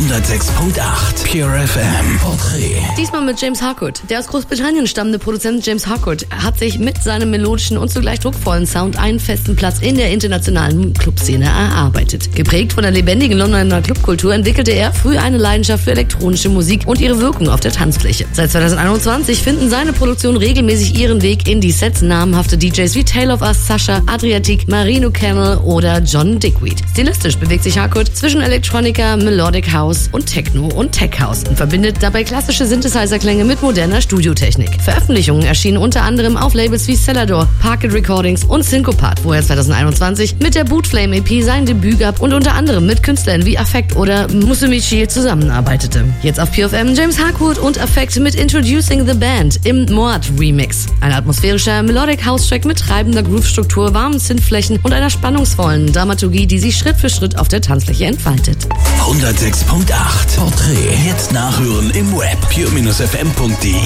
106.8 Pure FM Porträt. Diesmal mit James Harcourt. Der aus Großbritannien stammende Produzent James Harcourt hat sich mit seinem melodischen und zugleich druckvollen Sound einen festen Platz in der internationalen Clubszene erarbeitet. Geprägt von der lebendigen Londoner Clubkultur entwickelte er früh eine Leidenschaft für elektronische Musik und ihre Wirkung auf der Tanzfläche. Seit 2021 finden seine Produktionen regelmäßig ihren Weg in die Sets namhafter DJs wie Tale of Us, Sasha, Adriatic, Marino Camel oder John Dickweed. Stilistisch bewegt sich Harcourt zwischen Electronica, Melodic House und Techno und Tech House und verbindet dabei klassische Synthesizer-Klänge mit moderner Studiotechnik. Veröffentlichungen erschienen unter anderem auf Labels wie Celador, Parket Recordings und Syncopat, wo er 2021 mit der Bootflame EP sein Debüt gab und unter anderem mit Künstlern wie Affect oder Musumeci zusammenarbeitete. Jetzt auf Pure FM James Harcourt und Affect mit Introducing the Band im Moat Remix. Ein atmosphärischer Melodic House-Track mit treibender Groove-Struktur, warmen Synthflächen und einer spannungsvollen Dramaturgie, die sich Schritt für Schritt auf der Tanzfläche entfaltet. 106.8 Porträt. Jetzt nachhören im Web pure-fm.de.